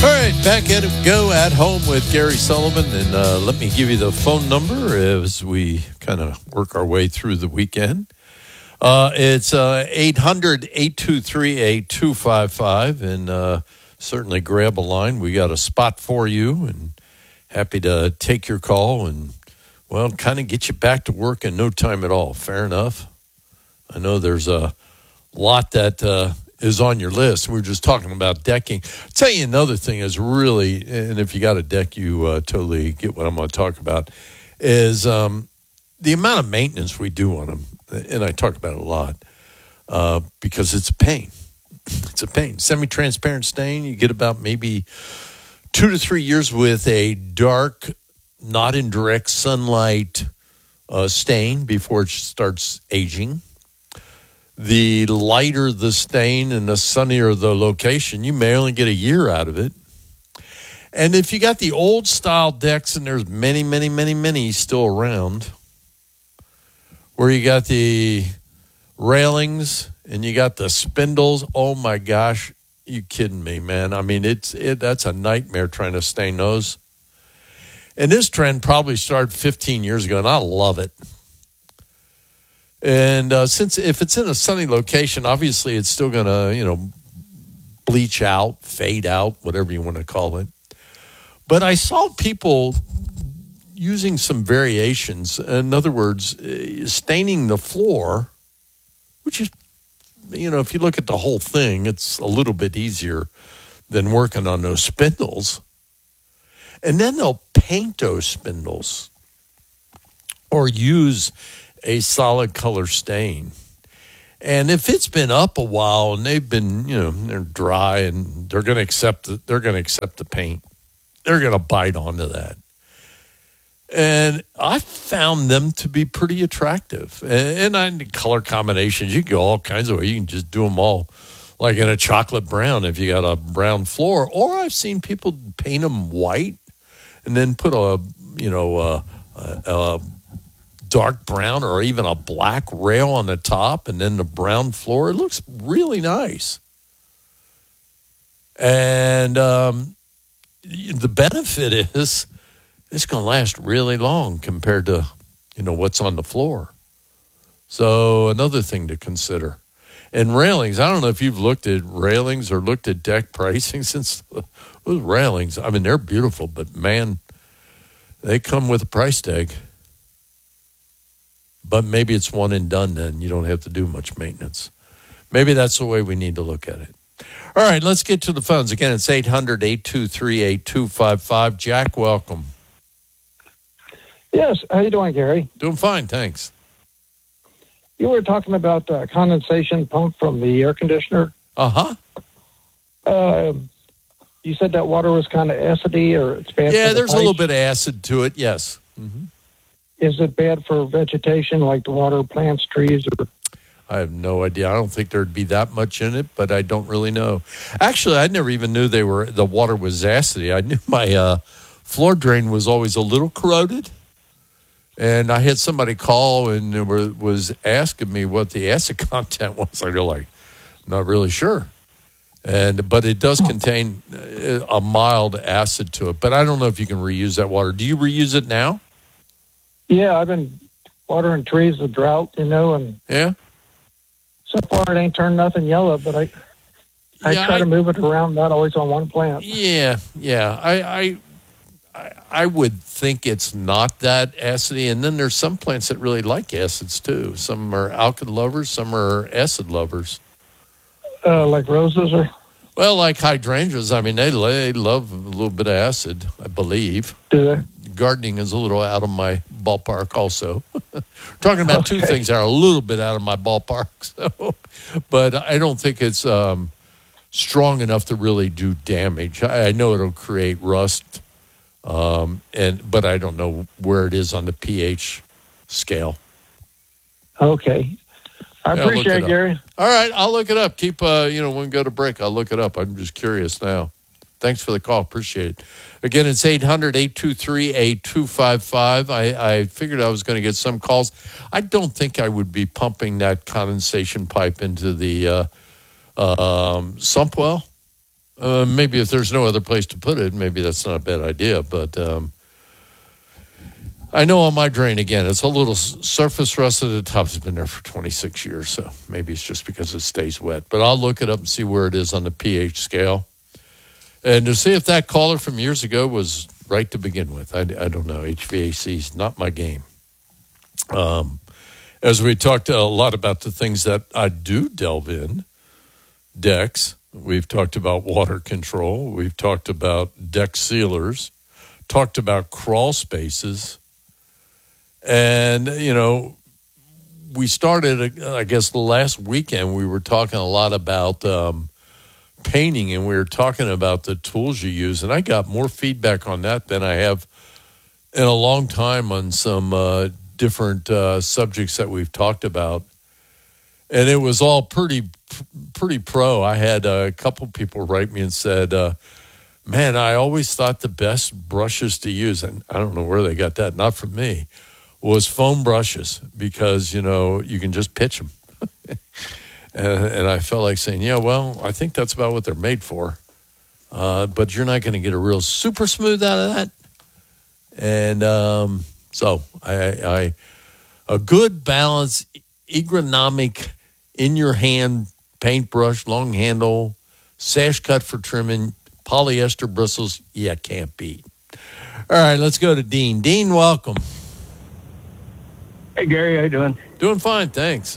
All right, back at it, go at home with Gary Sullivan. And let me give you the phone number as we kind of work our way through the weekend. It's 800-823-8255. And certainly grab a line. We got a spot for you and happy to take your call and, well, kind of get you back to work in no time at all. Fair enough. I know there's a lot that is on your list. We were just talking about decking. I'll tell you another thing is really, and if you got a deck, you totally get what I'm going to talk about, is the amount of maintenance we do on them. And I talk about it a lot because it's a pain. It's a pain. Semi-transparent stain, you get about maybe 2 to 3 years with a dark, not in direct sunlight stain before it starts aging. The lighter the stain and the sunnier the location, you may only get a year out of it. And if you got the old style decks, and there's many, many, many, many still around, where you got the railings and you got the spindles, oh my gosh, you kidding me, man? I mean, that's a nightmare trying to stain those. And this trend probably started 15 years ago, and I love it. And since if it's in a sunny location, obviously it's still going to, bleach out, fade out, whatever you want to call it. But I saw people using some variations. In other words, staining the floor, which is, if you look at the whole thing, it's a little bit easier than working on those spindles. And then they'll paint those spindles or use a solid color stain. And if it's been up a while and they've been, they're dry and they're going to accept the paint. They're going to bite onto that. And I found them to be pretty attractive. And color combinations, you can go all kinds of ways. You can just do them all like in a chocolate brown if you got a brown floor. Or I've seen people paint them white and then put a dark brown or even a black rail on the top and then the brown floor. It looks really nice. And the benefit is it's going to last really long compared to, what's on the floor. So another thing to consider. And railings, I don't know if you've looked at railings or looked at deck pricing since those railings. I mean, they're beautiful, but man, they come with a price tag. But maybe it's one and done then. You don't have to do much maintenance. Maybe that's the way we need to look at it. All right, let's get to the phones. Again, it's 800-823-8255. Jack, welcome. Yes, how you doing, Gary? Doing fine, thanks. You were talking about condensation pump from the air conditioner. Uh-huh. You said that water was kind of acidy or it's bad for the there's pipes. a little bit of acid to it, yes. Mm-hmm. Is it bad for vegetation, like the water plants, trees? Or? I have no idea. I don't think there'd be that much in it, but I don't really know. Actually, I never even knew the water was acidy. I knew my floor drain was always a little corroded. And I had somebody call and was asking me what the acid content was. I go like, not really sure. But it does contain a mild acid to it. But I don't know if you can reuse that water. Do you reuse it now? Yeah, I've been watering trees with drought, and yeah. So far it ain't turned nothing yellow, but I try to move it around, not always on one plant. Yeah. I would think it's not that acidy, and then there's some plants that really like acids too. Some are alkyd lovers, some are acid lovers. Like roses or? Well, like hydrangeas. I mean, they love a little bit of acid, I believe. Do they? Gardening is a little out of my ballpark also. Talking about two things that are a little bit out of my ballpark. So, but I don't think it's strong enough to really do damage. I know it'll create rust, but I don't know where it is on the pH scale. Okay. I appreciate it, Gary. All right, I'll look it up. Keep, when we go to break, I'll look it up. I'm just curious now. Thanks for the call. Appreciate it. Again, it's 800-823-8255. I figured I was going to get some calls. I don't think I would be pumping that condensation pipe into the sump well. Maybe if there's no other place to put it, maybe that's not a bad idea. But I know on my drain, again, it's a little surface rust at the top. It's been there for 26 years, so maybe it's just because it stays wet. But I'll look it up and see where it is on the pH scale. And to see if that caller from years ago was right to begin with. I don't know. HVAC is not my game. As we talked a lot about the things that I do delve in, decks. We've talked about water control. We've talked about deck sealers, talked about crawl spaces. And, we started, I guess, last weekend, we were talking a lot about painting, and we were talking about the tools you use. And I got more feedback on that than I have in a long time on some different subjects that we've talked about. And it was all pretty pro. I had a couple people write me and said, man, I always thought the best brushes to use, and I don't know where they got that, not from me, was foam brushes because, you can just pitch them. and I felt like saying, yeah, well, I think that's about what they're made for. But you're not going to get a real super smooth out of that. And so I a good balance, ergonomic, in your hand paintbrush, long handle, sash cut for trimming, polyester bristles, can't beat. All right, let's go to Dean. Dean, welcome. Hey, Gary, how you doing? Doing fine, thanks.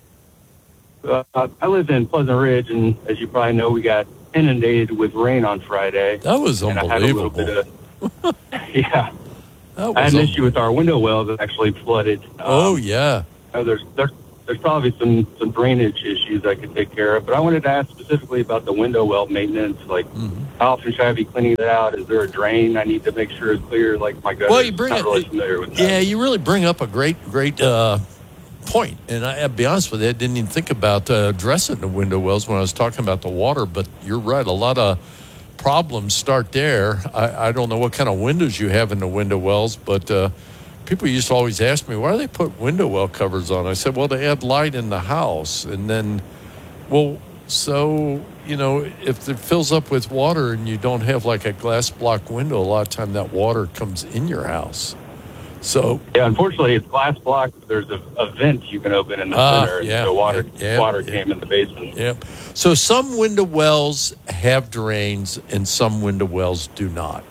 I live in Pleasant Ridge, and as you probably know, we got inundated with rain on Friday. That was unbelievable. I had a little bit of, yeah. I had an issue with our window well that actually flooded. Yeah. There's probably some drainage issues I could take care of, but I wanted to ask specifically about the window well maintenance. Like, how often should I be cleaning it out? Is there a drain I need to make sure is clear? Like, my gutter, I'm not really familiar with that. Yeah, you really bring up a great point. And I'll be honest with you, I didn't even think about addressing the window wells when I was talking about the water, but you're right. A lot of problems start there. I don't know what kind of windows you have in the window wells, but people used to always ask me, why do they put window well covers on? I said, well, they add light in the house. And then, if it fills up with water and you don't have like a glass block window, a lot of time that water comes in your house. So yeah, unfortunately, it's glass block. There's a vent you can open in the center, so water came in the basement. Yep. So some window wells have drains, and some window wells do not.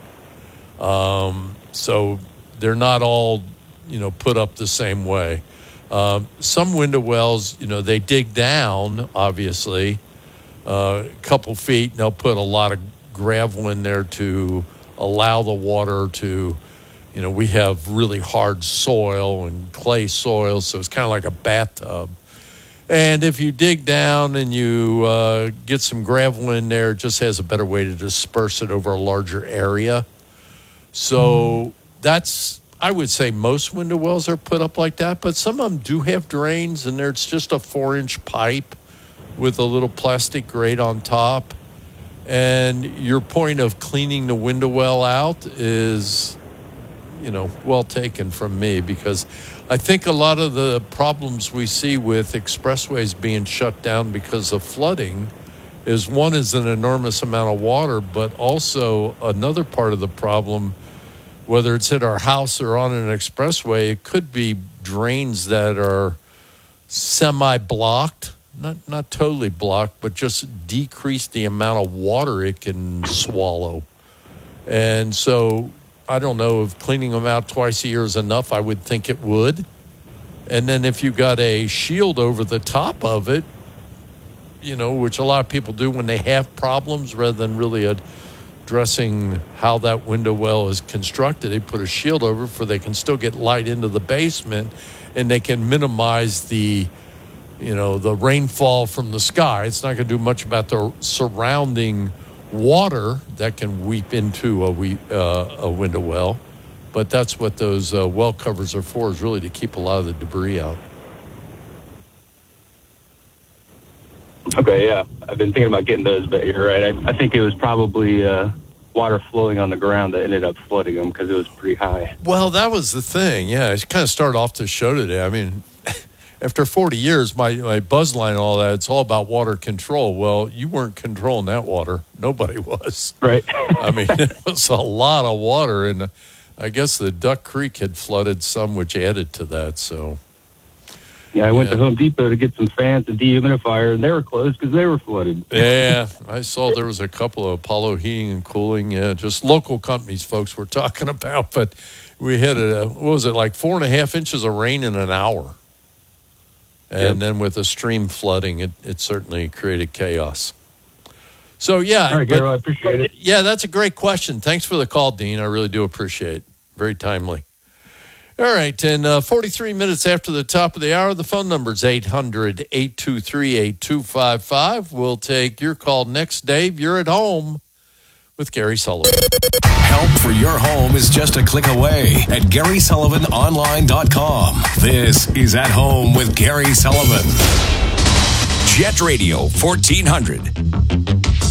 So they're not all, put up the same way. Some window wells, they dig down, obviously, a couple feet, and they'll put a lot of gravel in there to allow the water to, we have really hard soil and clay soil, so it's kind of like a bathtub. And if you dig down and you get some gravel in there, it just has a better way to disperse it over a larger area. So that's, I would say most window wells are put up like that, but some of them do have drains, and it's just a 4-inch pipe with a little plastic grate on top. And your point of cleaning the window well out is, well taken from me, because I think a lot of the problems we see with expressways being shut down because of flooding is, one is an enormous amount of water, but also another part of the problem, whether it's at our house or on an expressway, it could be drains that are semi-blocked, not totally blocked, but just decrease the amount of water it can swallow. And so I don't know if cleaning them out twice a year is enough. I would think it would. And then if you got a shield over the top of it, which a lot of people do when they have problems, rather than really addressing how that window well is constructed, they put a shield over it, for they can still get light into the basement, and they can minimize the rainfall from the sky. It's not going to do much about the surrounding water that can weep into a window well, but that's what those well covers are for, is really to keep a lot of the debris out. Okay, yeah. I've been thinking about getting those, but you're right. I think it was probably water flowing on the ground that ended up flooding them because it was pretty high. Well, that was the thing. Yeah, I kind of started off the show today. I mean, after 40 years, my buzz line and all that, it's all about water control. Well, you weren't controlling that water. Nobody was. Right. I mean, it was a lot of water, and I guess the Duck Creek had flooded some, which added to that. So, yeah, I went to Home Depot to get some fans and dehumidifier, and they were closed because they were flooded. Yeah, I saw there was a couple of Apollo Heating and Cooling, just local companies folks were talking about, but we had, what was it, like 4.5 inches of rain in an hour. And then with the stream flooding, it certainly created chaos. So, yeah. All right, Garo, I appreciate it. Yeah, that's a great question. Thanks for the call, Dean. I really do appreciate it. Very timely. All right, and 43 minutes after the top of the hour, the phone number is 800-823-8255. We'll take your call next. Dave, you're at home with Gary Sullivan. Help for your home is just a click away at GarySullivanOnline.com. This is At Home with Gary Sullivan. Jet Radio 1400.